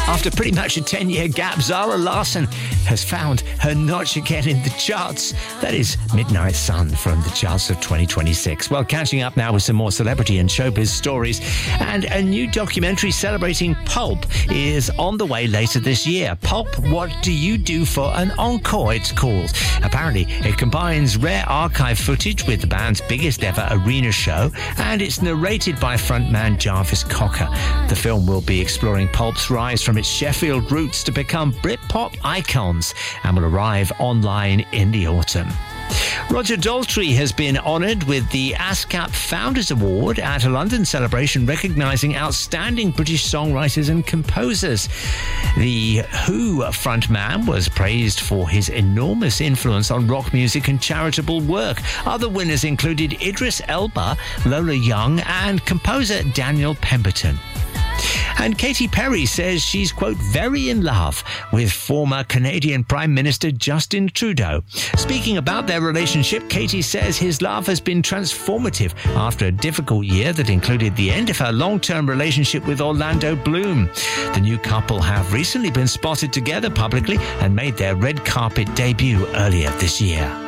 After pretty much a 10-year gap, Zara Larsson has found her notch again in the charts. That is Midnight Sun from the charts of 2026. Well, catching up now with some more celebrity and showbiz stories. And a new documentary celebrating Pulp is on the way later this year. Pulp, What Do You Do for an Encore, it's called. Apparently, it combines rare archive footage with the band's biggest ever arena show, and it's narrated by frontman Jarvis Cocker. The film will be exploring Pulp's rise from its Sheffield roots to become Britpop icons and will arrive online in the autumn. Roger Daltrey has been honoured with the ASCAP Founders Award at a London celebration recognising outstanding British songwriters and composers. The Who frontman was praised for his enormous influence on rock music and charitable work. Other winners included Idris Elba, Lola Young and composer Daniel Pemberton. And Katy Perry says she's, quote, very in love with former Canadian Prime Minister Justin Trudeau. Speaking about their relationship, Katy says his love has been transformative after a difficult year that included the end of her long-term relationship with Orlando Bloom. The new couple have recently been spotted together publicly and made their red carpet debut earlier this year.